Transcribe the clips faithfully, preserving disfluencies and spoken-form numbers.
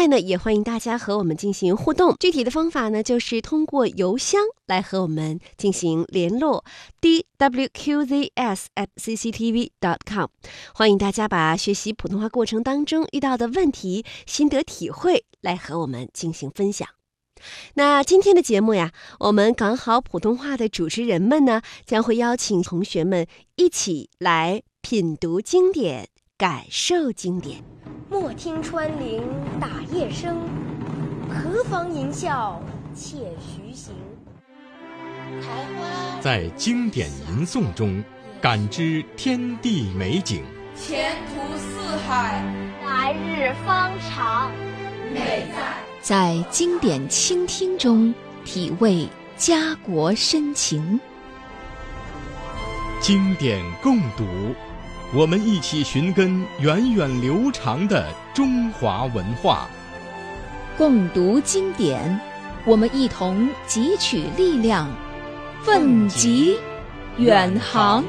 外呢，也欢迎大家和我们进行互动。具体的方法呢，就是通过邮箱来和我们进行联络 d w q z s at c c t v dot com。 欢迎大家把学习普通话过程当中遇到的问题、心得体会来和我们进行分享。那今天的节目呀，我们港好普通话的主持人们呢，将会邀请同学们一起来品读经典，感受经典。 莫听穿林打叶声，何妨吟啸且徐行。 在经典吟诵中感知天地美景， 前途似海， 来日方长。 美在在经典倾听中体味家国深情。 经典共读，我们一起寻根源远流长的中华文化。 共读经典，我们一同汲取力量，奋楫远航。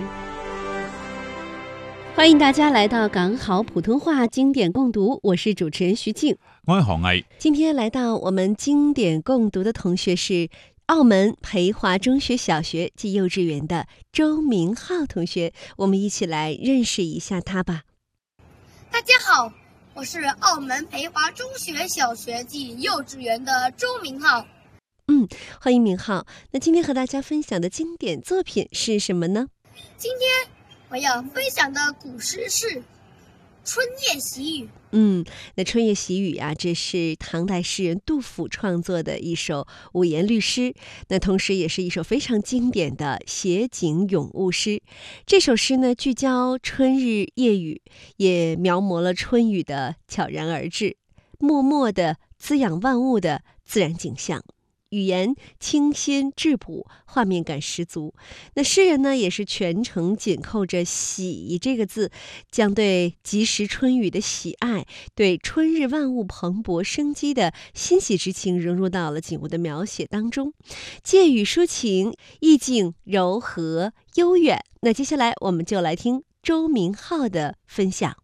欢迎大家来到港好普通话经典共读，我是主持人徐静， 我係何毅。 今天来到我们经典共读的同学是澳门培华中学小学及幼稚园的周明浩同学，我们一起来认识一下他吧。 大家好，我是澳门培华中学小学及幼稚园的周明浩。 嗯，欢迎明浩。那今天和大家分享的经典作品是什么呢？ 今天我要分享的古诗是《春夜喜雨》。 嗯，那《春夜喜雨》啊，这是唐代诗人杜甫创作的一首五言律诗，那同时也是一首非常经典的写景咏物诗。这首诗呢，聚焦春日夜雨，也描摹了春雨的悄然而至，默默的滋养万物的自然景象。语言清新质朴，画面感十足。那诗人呢，也是全程紧扣着喜这个字，将对及时春雨的喜爱，对春日万物蓬勃生机的欣喜之情融入到了景物的描写当中，借语抒情，意境柔和悠远。那接下来我们就来听周明浩的分享。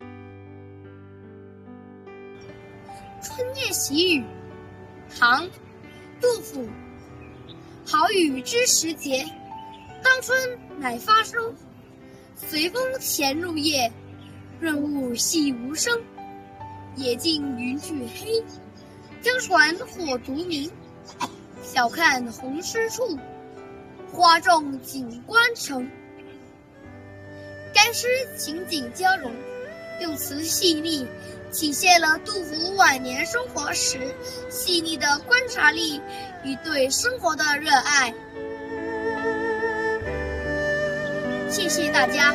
春夜喜雨，唐杜甫。好雨知时节，当春乃发生。随风潜入夜，润物细无声。野径云俱黑，江船火独明。晓看红湿处，花重锦官城。该诗情景交融，用词细腻，体现了杜甫晚年生活时细腻的观察力与对生活的热爱。谢谢大家。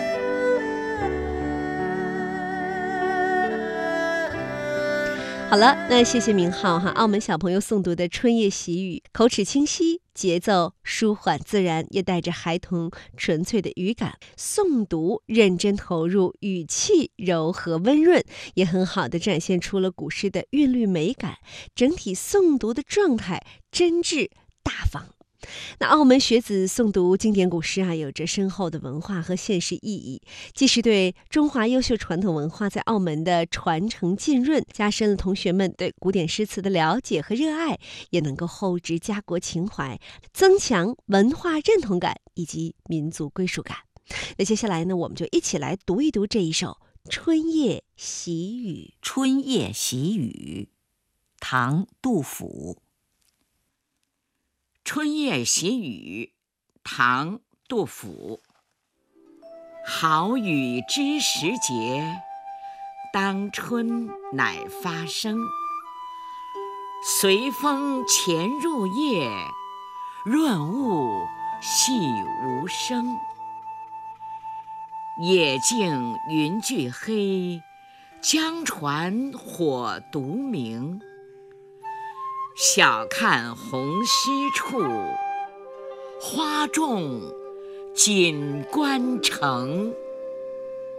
好了，那谢谢明浩哈。澳门小朋友诵读的《春夜喜雨》，口齿清晰，节奏舒缓自然，也带着孩童纯粹的语感。诵读认真投入，语气柔和温润，也很好的展现出了古诗的韵律美感。整体诵读的状态真挚大方。那澳门学子诵读经典古诗啊，有着深厚的文化和现实意义，既是对中华优秀传统文化在澳门的传承浸润，加深了同学们对古典诗词的了解和热爱，也能够厚植家国情怀，增强文化认同感以及民族归属感。那接下来呢，我们就一起来读一读这一首《春夜喜雨》。 春夜喜雨，唐·杜甫。春夜喜雨，唐·杜甫。好雨知时节，当春乃发生。随风潜入夜，润物细无声。野径云俱黑，江船火独明。晓看红湿处，花重锦官城。